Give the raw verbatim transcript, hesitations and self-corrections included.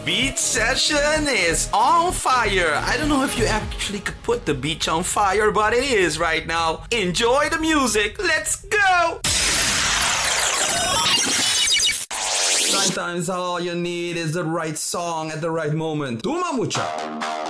beach session is on fire. I don't know if you actually could put the beach on fire, but it is right now. Enjoy the music. Let's go. Sometimes all you need is the right song at the right moment. Tuma mucha.